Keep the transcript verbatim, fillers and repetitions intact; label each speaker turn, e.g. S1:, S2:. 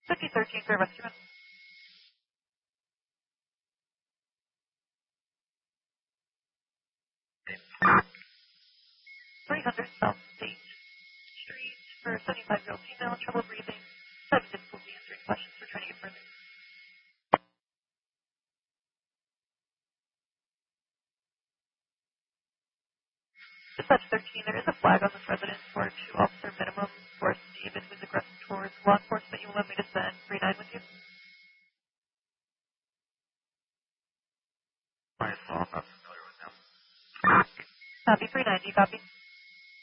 S1: fifty thirteen for rescue. three hundred South State Street for a seventy-five-year-old female, trouble breathing, having difficulty answering questions. We're trying to get further. Dispatch thirteen, there is a flag on this residence for a two-officer minimum for Stephen, who's aggressive towards law enforcement. You will want me to send three nine with you?
S2: My fault. I'm not familiar with them.
S1: Copy three nine, do you copy?